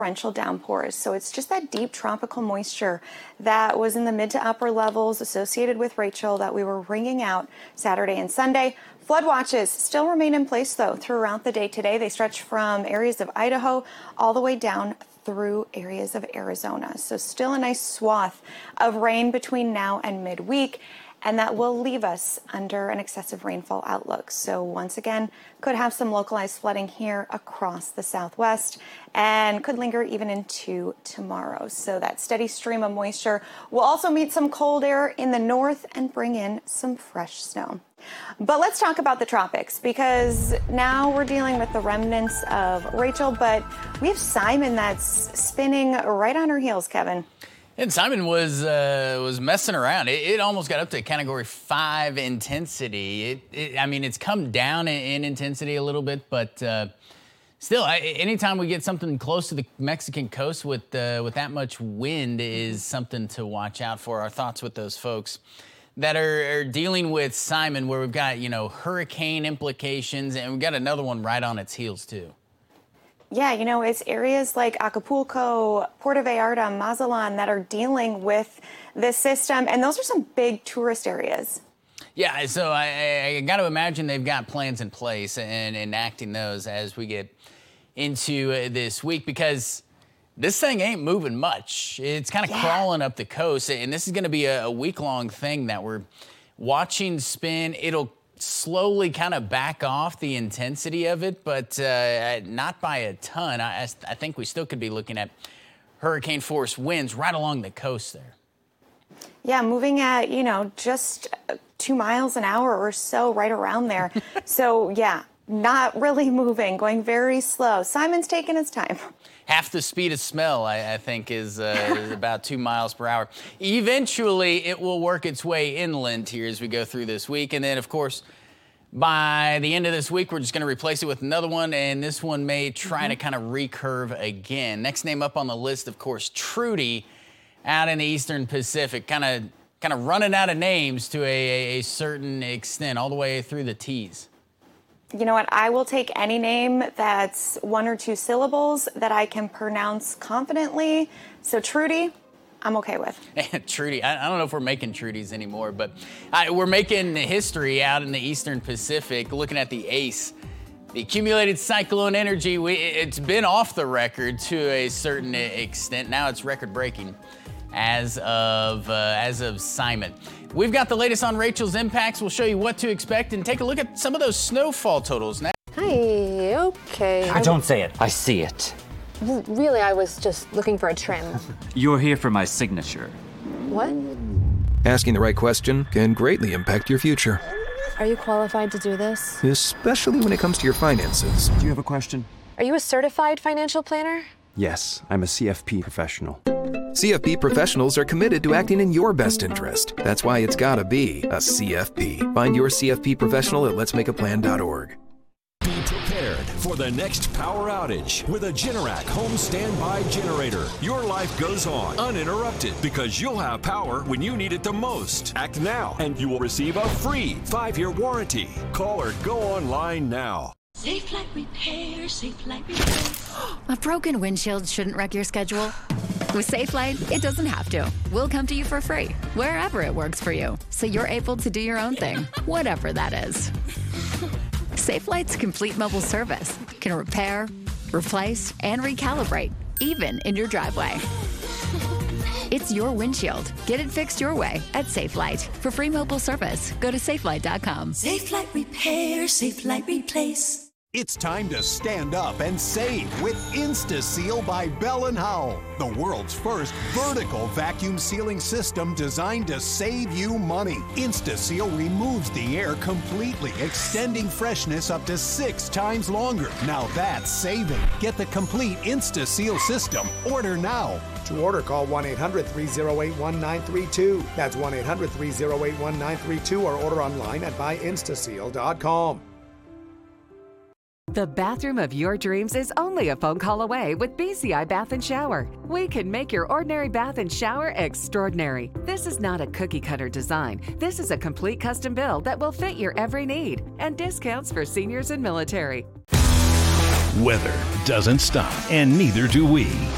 torrential downpours. So it's just that deep tropical moisture that was in the mid to upper levels associated with Rachel that we were wringing out Saturday and Sunday. Flood watches still remain in place, though, throughout the day today. They stretch from areas of Idaho all the way down through areas of Arizona. So still a nice swath of rain between now and midweek, and that will leave us under an excessive rainfall outlook. So once again, could have some localized flooding here across the southwest and could linger even into tomorrow. So that steady stream of moisture will also meet some cold air in the north and bring in some fresh snow. But let's talk about the tropics, because now we're dealing with the remnants of Rachel, but we have Simon that's spinning right on her heels, Kevin. And Simon was messing around. It almost got up to Category 5 intensity. It's come down in intensity a little bit, but still, anytime we get something close to the Mexican coast with that much wind is something to watch out for. Our thoughts with those folks that are dealing with Simon, where we've got, hurricane implications, and we've got another one right on its heels, too. Yeah, it's areas like Acapulco, Puerto Vallarta, Mazatlan that are dealing with this system, and those are some big tourist areas. Yeah, so I got to imagine they've got plans in place and enacting those as we get into this week, because this thing ain't moving much. It's kind of crawling up the coast, and this is going to be a week-long thing that we're watching spin. It'll slowly kind of back off the intensity of it, but not by a ton. I think we still could be looking at hurricane-force winds right along the coast there. Yeah, moving at, just 2 miles an hour or so, right around there. So, yeah, not really moving, going very slow. Simon's taking his time. Half the speed of smell, I think, is about 2 miles per hour. Eventually, it will work its way inland here as we go through this week. And then, of course, by the end of this week, we're just going to replace it with another one, and this one may try to kind of recurve again. Next name up on the list, of course, Trudy out in the eastern Pacific, kind of running out of names to a certain extent, all the way through the T's. You know what? I will take any name that's 1 or 2 syllables that I can pronounce confidently. So Trudy, I'm okay with. Trudy, I don't know if we're making Trudies anymore, but we're making history out in the eastern Pacific, looking at the ACE. The accumulated cyclone energy, it's been off the record to a certain extent. Now it's record-breaking as of Simon. We've got the latest on Rachel's impacts. We'll show you what to expect and take a look at some of those snowfall totals now. Hi, okay. Don't say it. I see it. Really, I was just looking for a trim. You're here for my signature. What? Asking the right question can greatly impact your future. Are you qualified to do this? Especially when it comes to your finances. Do you have a question? Are you a certified financial planner? Yes, I'm a CFP professional. CFP professionals are committed to acting in your best interest. That's why it's gotta be a CFP. Find your CFP professional at letsmakeaplan.org. Be prepared for the next power outage with a Generac home standby generator. Your life goes on uninterrupted because you'll have power when you need it the most. Act now and you will receive a free 5-year warranty. Call or go online now. Safelite Repair, Safelite Repair. A broken windshield shouldn't wreck your schedule. With Safelite, it doesn't have to. We'll come to you for free, wherever it works for you, so you're able to do your own thing, whatever that is. Safelite's complete mobile service can repair, replace, and recalibrate, even in your driveway. It's your windshield. Get it fixed your way at Safelite. For free mobile service, go to safelite.com. Safelite Repair, Safelite Replace. It's time to stand up and save with InstaSeal by Bell & Howell, the world's first vertical vacuum sealing system designed to save you money. InstaSeal removes the air completely, extending freshness up to 6 times longer. Now that's saving. Get the complete InstaSeal system. Order now. To order, call 1-800-308-1932. That's 1-800-308-1932 or order online at buyinstaseal.com. The bathroom of your dreams is only a phone call away with BCI Bath & Shower. We can make your ordinary bath and shower extraordinary. This is not a cookie-cutter design. This is a complete custom build that will fit your every need, and discounts for seniors and military. Weather doesn't stop, and neither do we.